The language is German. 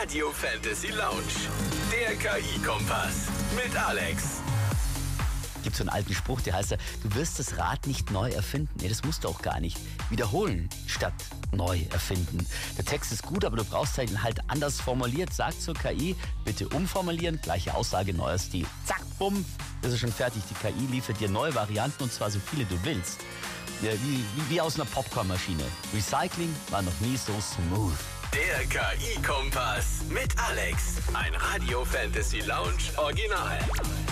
Radio Fantasy Lounge. Der KI-Kompass mit Alex. Gibt so einen alten Spruch, der heißt ja, du wirst das Rad nicht neu erfinden. Nee, das musst du auch gar nicht. Wiederholen statt neu erfinden. Der Text ist gut, aber du brauchst ihn halt anders formuliert. Sag zur KI, bitte umformulieren, gleiche Aussage, neuer Stil. Zack, bumm, ist es schon fertig. Die KI liefert dir neue Varianten und zwar so viele du willst. Ja, wie aus einer Popcornmaschine. Recycling war noch nie so smooth. Der KI-Kompass mit Alex. Ein Radio Fantasy Lounge Original.